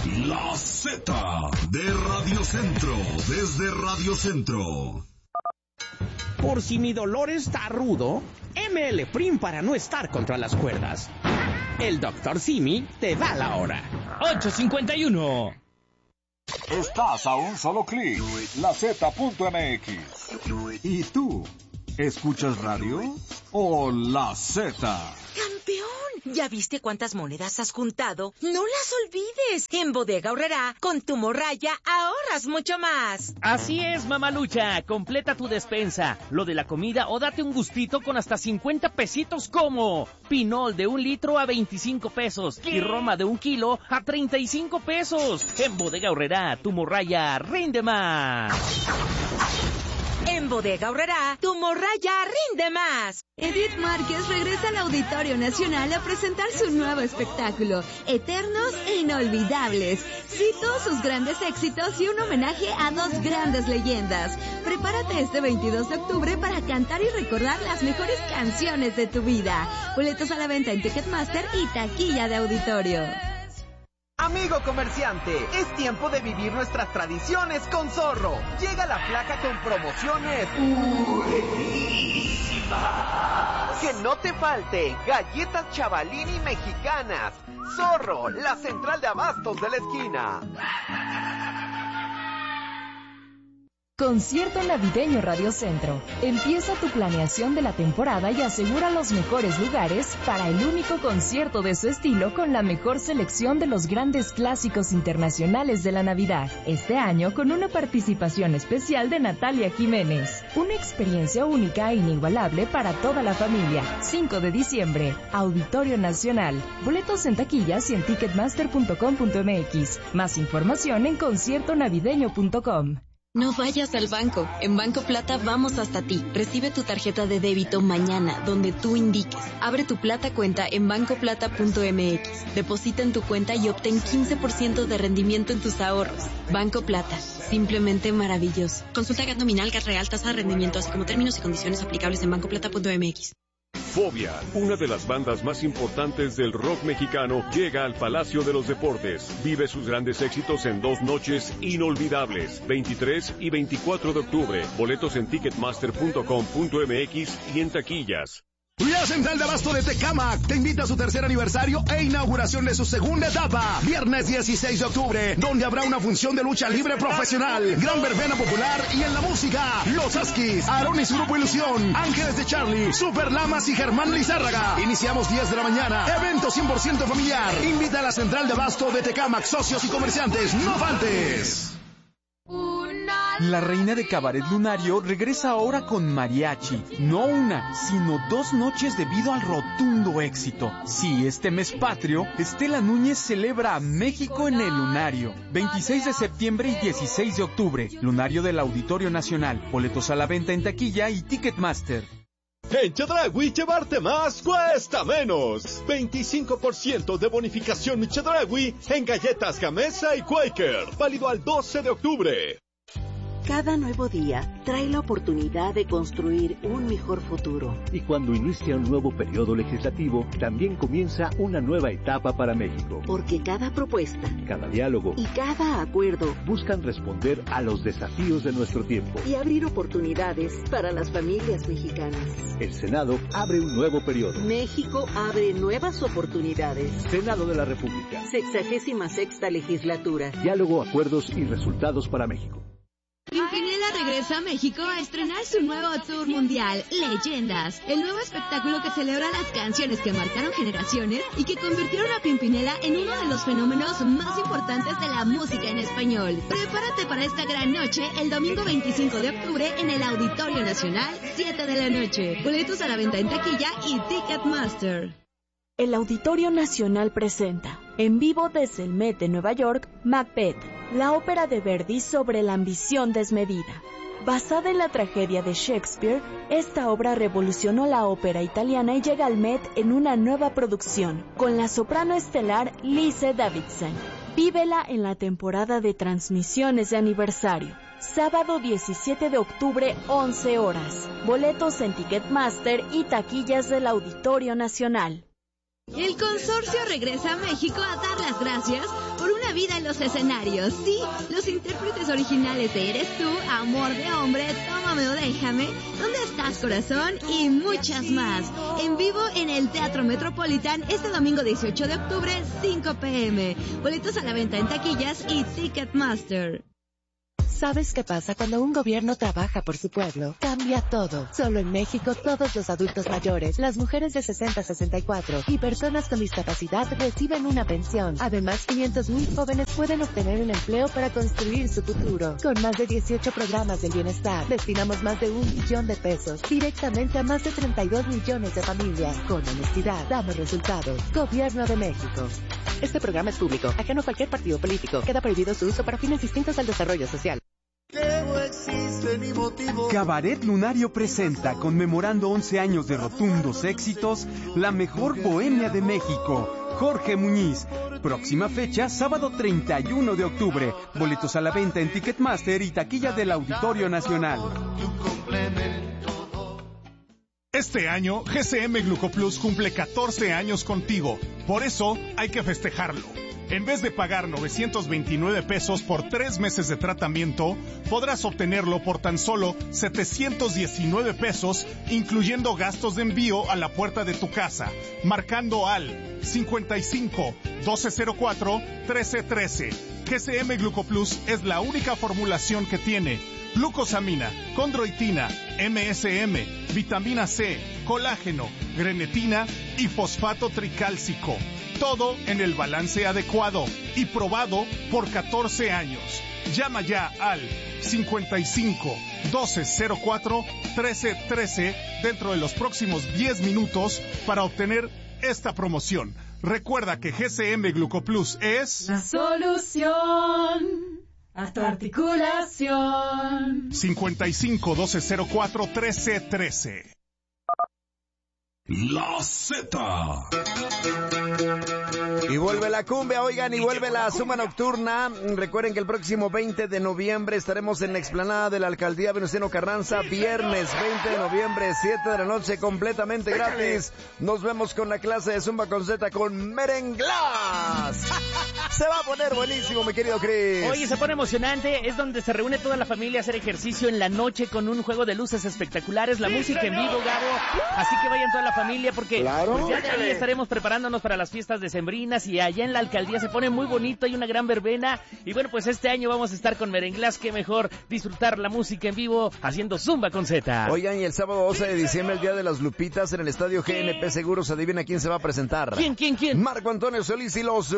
La Z de Radio Centro, desde Radio Centro. Por si mi dolor está rudo, ML Prim para no estar contra las cuerdas. El Dr. Simi te da la hora. 8:51. Estás a un solo clic, LaZ.mx. ¿Y tú? ¿Escuchas radio o La Z? ¡Campeón! ¿Ya viste cuántas monedas has juntado? ¡No las olvides! En Bodega Aurrerá, con tu morralla, ahorras mucho más. Así es, mamalucha. Completa tu despensa, lo de la comida o date un gustito con hasta 50 pesitos como Pinol de 1 litro a 25 pesos y Roma de 1 kilo a 35 pesos. En Bodega Aurrerá, tu morralla rinde más. En Bodega Aurrerá, tu morralla rinde más. Edith Márquez regresa al Auditorio Nacional a presentar su nuevo espectáculo, Eternos e Inolvidables. Cito sus grandes éxitos y un homenaje a 2 grandes leyendas. Prepárate este 22 de octubre para cantar y recordar las mejores canciones de tu vida. Boletos a la venta en Ticketmaster y taquilla de auditorio. Amigo comerciante, es tiempo de vivir nuestras tradiciones con Zorro. Llega la flaca con promociones buenísimas. Que no te falte galletas Chavalini mexicanas. Zorro, la central de abastos de la esquina. Concierto navideño Radio Centro. Empieza tu planeación de la temporada y asegura los mejores lugares para el único concierto de su estilo con la mejor selección de los grandes clásicos internacionales de la Navidad. Este año con una participación especial de Natalia Jiménez. Una experiencia única e inigualable para toda la familia. 5 de diciembre, Auditorio Nacional. Boletos en taquillas y en ticketmaster.com.mx. Más información en conciertonavideño.com. No vayas al banco. En Banco Plata vamos hasta ti. Recibe tu tarjeta de débito mañana, donde tú indiques. Abre tu Plata cuenta en bancoplata.mx. Deposita en tu cuenta y obtén 15% de rendimiento en tus ahorros. Banco Plata. Simplemente maravilloso. Consulta GAT nominal, GAT real, tasa de rendimiento, así como términos y condiciones aplicables en bancoplata.mx. Fobia, una de las bandas más importantes del rock mexicano, llega al Palacio de los Deportes. Vive sus grandes éxitos en 2 noches inolvidables, 23 y 24 de octubre. Boletos en ticketmaster.com.mx y en taquillas. La Central de Abasto de Tecámac te invita a su 3er aniversario e inauguración de su 2ª etapa, viernes 16 de octubre, donde habrá una función de lucha libre profesional, gran verbena popular y en la música, Los Askis, Aarón y su grupo Ilusión, Ángeles de Charlie, Super Lamas y Germán Lizárraga. Iniciamos 10 de la mañana, evento 100% familiar. Invita a la Central de Abasto de Tecámac, socios y comerciantes, no faltes. La reina de Cabaret Lunario regresa ahora con mariachi. No una, sino 2 noches debido al rotundo éxito. Sí, este mes patrio, Estela Núñez celebra a México en el Lunario. 26 de septiembre y 16 de octubre. Lunario del Auditorio Nacional. Boletos a la venta en taquilla y Ticketmaster. En Chedraui llevarte más cuesta menos. 25% de bonificación Chedraui en galletas Gamesa y Quaker. Válido al 12 de octubre. Cada nuevo día trae la oportunidad de construir un mejor futuro. Y cuando inicia un nuevo periodo legislativo, también comienza una nueva etapa para México. Porque cada propuesta, cada diálogo y cada acuerdo buscan responder a los desafíos de nuestro tiempo y abrir oportunidades para las familias mexicanas. El Senado abre un nuevo periodo. México abre nuevas oportunidades. Senado de la República. 66ª legislatura. Diálogo, acuerdos y resultados para México. Pimpinela regresa a México a estrenar su nuevo tour mundial, Leyendas, el nuevo espectáculo que celebra las canciones que marcaron generaciones y que convirtieron a Pimpinela en uno de los fenómenos más importantes de la música en español. Prepárate para esta gran noche el domingo 25 de octubre en el Auditorio Nacional, 7 de la noche. Boletos a la venta en taquilla y Ticketmaster. El Auditorio Nacional presenta, en vivo desde el Met de Nueva York, Macbeth, la ópera de Verdi sobre la ambición desmedida. Basada en la tragedia de Shakespeare, esta obra revolucionó la ópera italiana y llega al Met en una nueva producción, con la soprano estelar Lise Davidson. Vívela en la temporada de transmisiones de aniversario. Sábado 17 de octubre, 11 horas. Boletos en Ticketmaster y taquillas del Auditorio Nacional. El consorcio regresa a México a dar las gracias por una la vida en los escenarios. Sí, los intérpretes originales de Eres tú, Amor de hombre, Tómame o déjame, ¿Dónde estás, corazón? Y muchas más. En vivo en el Teatro Metropolitan este domingo 18 de octubre, 5 p.m. Boletos a la venta en taquillas y Ticketmaster. ¿Sabes qué pasa cuando un gobierno trabaja por su pueblo? Cambia todo. Solo en México, todos los adultos mayores, las mujeres de 60 a 64 y personas con discapacidad reciben una pensión. Además, 500,000 jóvenes pueden obtener un empleo para construir su futuro. Con más de 18 programas del bienestar, destinamos más de 1 billón de pesos directamente a más de 32 millones de familias. Con honestidad, damos resultados. Gobierno de México. Este programa es público, ajeno a cualquier partido político. Queda prohibido su uso para fines distintos al desarrollo social. Cabaret Lunario presenta, conmemorando 11 años de rotundos éxitos, la mejor bohemia de México, Jorge Muñiz. Próxima fecha, sábado 31 de octubre. Boletos a la venta en Ticketmaster y taquilla del Auditorio Nacional. Este año, GCM Glucoplus cumple 14 años contigo. Por eso, hay que festejarlo. En vez de pagar 929 pesos por 3 meses de tratamiento, podrás obtenerlo por tan solo 719 pesos, incluyendo gastos de envío a la puerta de tu casa, marcando al 55 1204 1313. GCM Glucoplus es la única formulación que tiene glucosamina, condroitina, MSM, vitamina C, colágeno, grenetina y fosfato tricálcico. Todo en el balance adecuado y probado por 14 años. Llama ya al 55 1204 1313 dentro de los próximos 10 minutos para obtener esta promoción. Recuerda que GCM Glucoplus es la solución a tu articulación. 55 1204 1313. La Z. Y vuelve la cumbia, oigan, y vuelve la Zumba Nocturna. Recuerden que el próximo 20 de noviembre estaremos en la explanada de la Alcaldía Venustiano Carranza. Viernes 20 de noviembre, 7 de la noche, completamente gratis. Nos vemos con la clase de Zumba con Z con Merenglás. Se va a poner buenísimo, mi querido Chris. Oye, se pone emocionante. Es donde se reúne toda la familia a hacer ejercicio en la noche con un juego de luces espectaculares. La música en vivo, Gabo. Así que vayan toda la familia porque pues ya de ahí estaremos preparándonos para las fiestas decembrinas y allá en la alcaldía se pone muy bonito, hay una gran verbena y bueno, pues este año vamos a estar con Merenglás, qué mejor disfrutar la música en vivo haciendo Zumba con Z. Oigan, y el sábado 12 de diciembre, el Día de las Lupitas, en el estadio GNP Seguros, adivina quién se va a presentar. ¿Quién? Marco Antonio Solís y los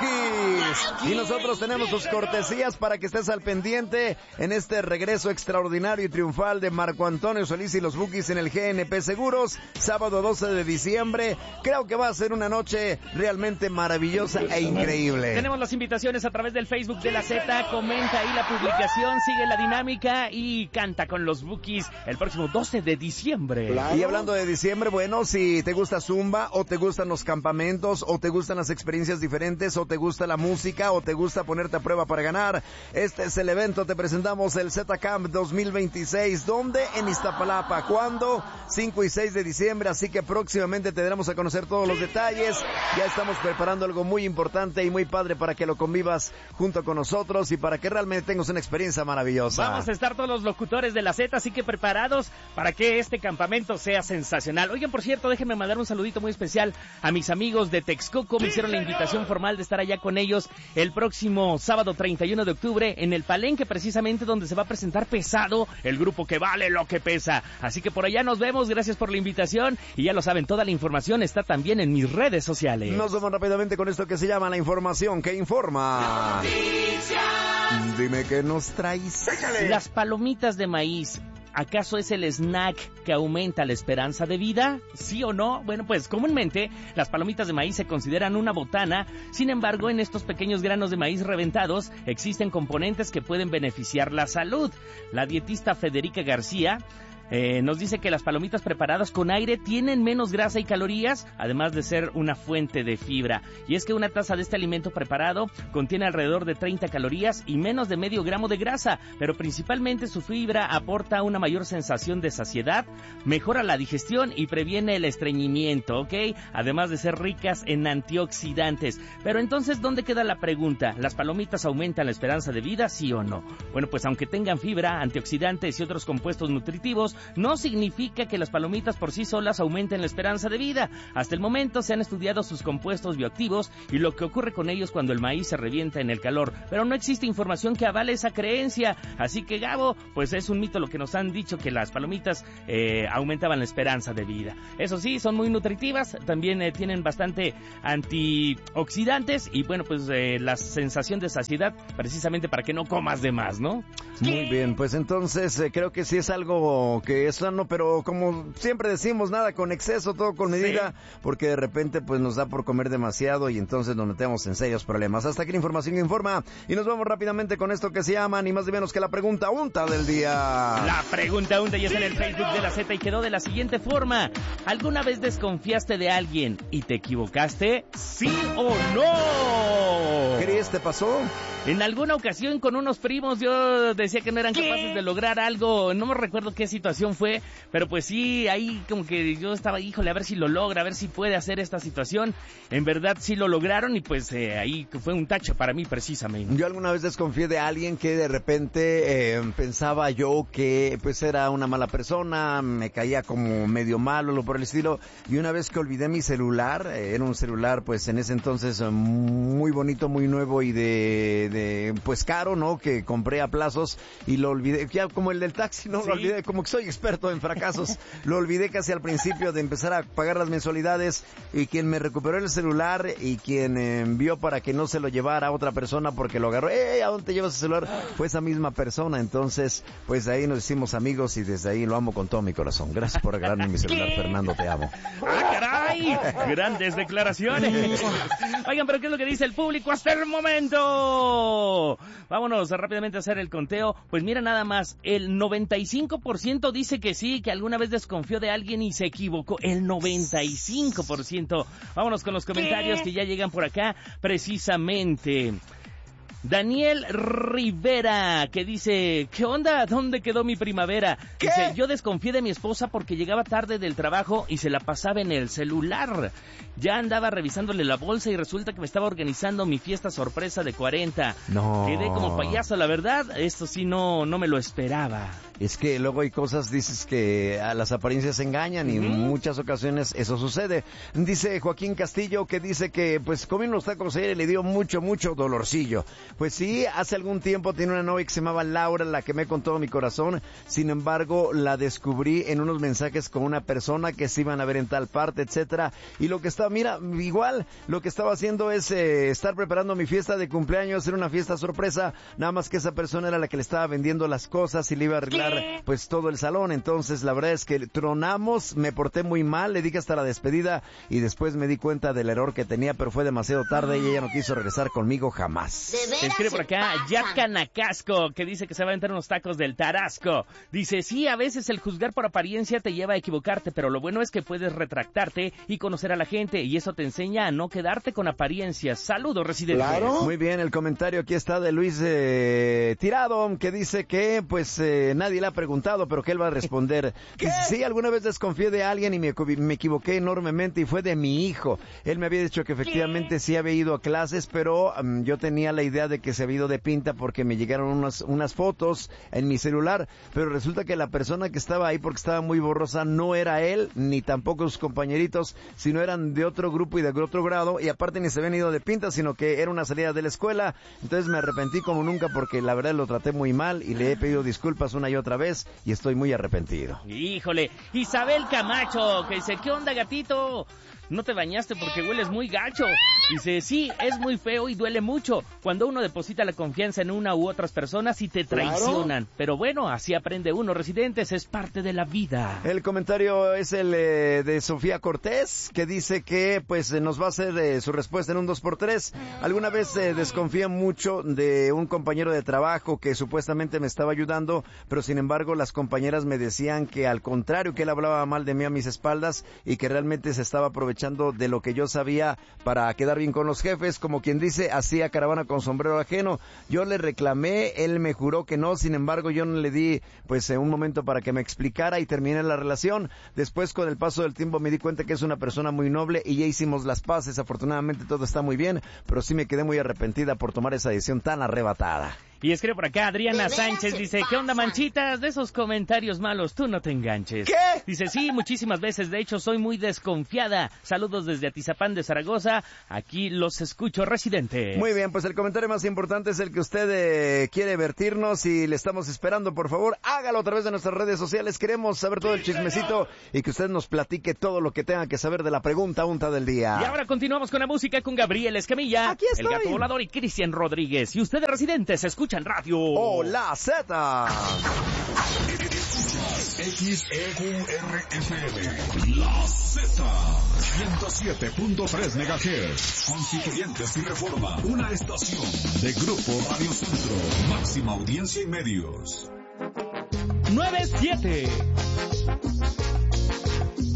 Bukis. Y nosotros tenemos sus cortesías para que estés al pendiente en este regreso extraordinario y triunfal de Marco Antonio Solís y los Bukis en el GNP Seguros, sábado 12 de diciembre. Creo que va a ser una noche realmente maravillosa e increíble. Tenemos las invitaciones a través del Facebook de la Z. Comenta ahí la publicación, sigue la dinámica y canta con los Bukis el próximo 12 de diciembre. Claro. Y hablando de diciembre, bueno, si te gusta Zumba o te gustan los campamentos o te gustan las experiencias diferentes o te gusta la música o te gusta ponerte a prueba para ganar, este es el evento. Te presentamos el Z Camp 2026. ¿Dónde? En Iztapalapa. ¿Cuándo? 5 y 6 de diciembre, así que próximamente te daremos a conocer todos los detalles. Ya estamos preparando algo muy importante y muy padre para que lo convivas junto con nosotros y para que realmente tengas una experiencia maravillosa. Vamos a estar todos los locutores de la Z, así que preparados para que este campamento sea sensacional. Oigan, por cierto, déjenme mandar un saludito muy especial a mis amigos de Texcoco. Me hicieron la invitación formal de estar allá con ellos el próximo sábado 31 de octubre en el Palenque, precisamente donde se va a presentar Pesado, el grupo que vale lo que pesa. Así que por allá nos vemos, gracias por la invitación y ya lo saben, toda la información está también en mis redes sociales. Nos vamos rápidamente con esto que se llama la información que informa. Dime qué nos traes. Las palomitas de maíz. ¿Acaso es el snack que aumenta la esperanza de vida? ¿Sí o no? Bueno, pues comúnmente las palomitas de maíz se consideran una botana. Sin embargo, en estos pequeños granos de maíz reventados existen componentes que pueden beneficiar la salud. La dietista Federica García Nos dice que las palomitas preparadas con aire tienen menos grasa y calorías, además de ser una fuente de fibra. Y es que una taza de este alimento preparado contiene alrededor de 30 calorías y menos de medio gramo de grasa, pero principalmente su fibra aporta una mayor sensación de saciedad, mejora la digestión y previene el estreñimiento, ¿ok? Además de ser ricas en antioxidantes. Pero entonces, ¿dónde queda la pregunta? ¿Las palomitas aumentan la esperanza de vida, sí o no? Bueno, pues aunque tengan fibra, antioxidantes y otros compuestos nutritivos, no significa que las palomitas por sí solas aumenten la esperanza de vida. Hasta el momento se han estudiado sus compuestos bioactivos y lo que ocurre con ellos cuando el maíz se revienta en el calor, pero no existe información que avale esa creencia. Así que, Gabo, pues es un mito lo que nos han dicho, que las palomitas aumentaban la esperanza de vida. Eso sí, son muy nutritivas, también tienen bastante antioxidantes y bueno, pues la sensación de saciedad precisamente para que no comas de más, ¿no? Muy bien, pues entonces creo que sí es algo que es sano, pero como siempre decimos, nada con exceso, todo con medida, porque de repente pues nos da por comer demasiado y entonces nos metemos en serios problemas. Hasta aquí la información que informa y nos vamos rápidamente con esto que se llama ni más ni menos que la pregunta unta del día. La pregunta unta ya está en el Facebook de la Z y quedó de la siguiente forma: ¿alguna vez desconfiaste de alguien y te equivocaste? ¿Sí o no? ¿Cris, te pasó? En alguna ocasión con unos primos yo decía que no eran capaces de lograr algo, no me recuerdo qué situación fue, pero pues sí, ahí como que yo estaba, híjole, a ver si lo logra, a ver si puede hacer esta situación. En verdad sí lo lograron y pues ahí fue un tacho para mí precisamente. Yo alguna vez desconfié de alguien que de repente pensaba yo que pues era una mala persona, me caía como medio malo, lo por el estilo, y una vez que olvidé mi celular, era un celular pues en ese entonces muy bonito, muy nuevo y de pues caro, ¿no? Que compré a plazos y lo olvidé, ya como el del taxi, ¿no? Sí. Lo olvidé, como que soy experto en fracasos, lo olvidé casi al principio de empezar a pagar las mensualidades, y quien me recuperó el celular y quien envió para que no se lo llevara a otra persona porque lo agarró, ¿a dónde te llevas el celular? Fue esa misma persona. Entonces pues ahí nos hicimos amigos y desde ahí lo amo con todo mi corazón. Gracias por regalarme mi celular, Fernando, te amo. ¡Ah, caray! Grandes declaraciones. Oigan, pero ¿qué es lo que dice el público hasta el momento? Vámonos rápidamente a hacer el conteo. Pues mira nada más, el 95% dice que sí, que alguna vez desconfió de alguien y se equivocó. El 95%. Vámonos con los comentarios que ya llegan por acá precisamente. Daniel Rivera, que dice, ¿qué onda? ¿Dónde quedó mi primavera? ¿Qué? Dice, yo desconfié de mi esposa porque llegaba tarde del trabajo y se la pasaba en el celular. Ya andaba revisándole la bolsa y resulta que me estaba organizando mi fiesta sorpresa de 40. No. Quedé como payaso, la verdad, esto sí no me lo esperaba. Es que luego hay cosas, dices que a las apariencias engañan y en muchas ocasiones eso sucede. Dice Joaquín Castillo que dice que pues comió unos tacos ayer y le dio mucho dolorcillo. Pues sí, hace algún tiempo tenía una novia que se llamaba Laura, la quemé con todo mi corazón. Sin embargo, la descubrí en unos mensajes con una persona que se iban a ver en tal parte, etcétera. Y lo que estaba, mira, igual, lo que estaba haciendo es estar preparando mi fiesta de cumpleaños, hacer una fiesta sorpresa, nada más que esa persona era la que le estaba vendiendo las cosas y le iba a arreglar pues todo el salón. Entonces la verdad es que tronamos, me porté muy mal, le dije hasta la despedida y después me di cuenta del error que tenía, pero fue demasiado tarde y ella no quiso regresar conmigo jamás. Escribe por acá Yatka Nacasco, que dice que se va a entrar unos tacos del Tarasco. Dice, sí, a veces el juzgar por apariencia te lleva a equivocarte, pero lo bueno es que puedes retractarte y conocer a la gente, y eso te enseña a no quedarte con apariencias. Saludos, residentes. Claro. Muy bien, el comentario aquí está de Luis Tirado, que dice que pues nadie le ha preguntado, pero que él va a responder. Dice, sí, alguna vez desconfié de alguien y me equivoqué enormemente y fue de mi hijo. Él me había dicho que efectivamente sí había ido a clases, pero yo tenía la idea de que se había ido de pinta porque me llegaron unas fotos en mi celular, pero resulta que la persona que estaba ahí, porque estaba muy borrosa, no era él, ni tampoco sus compañeritos, sino eran de otro grupo y de otro grado, y aparte ni se habían ido de pinta, sino que era una salida de la escuela. Entonces me arrepentí como nunca porque la verdad lo traté muy mal y le he pedido disculpas una y otra vez y estoy muy arrepentido. Híjole, Isabel Camacho, que dice, ¿qué onda, gatito? no te bañaste porque hueles muy gacho. Dice, sí, es muy feo y duele mucho cuando uno deposita la confianza en una u otras personas y te traicionan. Claro. Pero bueno, así aprende uno, residentes, es parte de la vida. El comentario es el de Sofía Cortés, que dice que pues nos va a hacer su respuesta en un 2x3. ¿Alguna vez desconfía mucho de un compañero de trabajo que supuestamente me estaba ayudando, pero sin embargo las compañeras me decían que al contrario, que él hablaba mal de mí a mis espaldas y que realmente se estaba aprovechando de lo que yo sabía para quedar bien con los jefes? Como quien dice, hacía caravana con sombrero ajeno. Yo le reclamé, él me juró que no, sin embargo yo no le di pues un momento para que me explicara y terminé la relación. Después, con el paso del tiempo, me di cuenta que es una persona muy noble y ya hicimos las paces. Afortunadamente todo está muy bien, pero sí me quedé muy arrepentida por tomar esa decisión tan arrebatada. Y escribe por acá Adriana Sánchez, dice, ¿qué onda, Manchitas? De esos comentarios malos, tú no te enganches. ¿Qué? Dice, sí, muchísimas veces, de hecho, soy muy desconfiada. Saludos desde Atizapán de Zaragoza, aquí los escucho, residente. Muy bien, pues el comentario más importante es el que usted quiere vertirnos y le estamos esperando, por favor, hágalo a través de nuestras redes sociales. Queremos saber todo el chismecito y que usted nos platique todo lo que tenga que saber de la pregunta unta del día. Y ahora continuamos con la música con Gabriel Escamilla, aquí estoy, el Gato Volador y Cristian Rodríguez. Y ustedes, residentes, escuchan Radio O La Z. XEQRFM, La Z, 107.3 MHz, Constituyentes y Reforma, una estación de Grupo Radio Centro, máxima audiencia y medios. 9-7.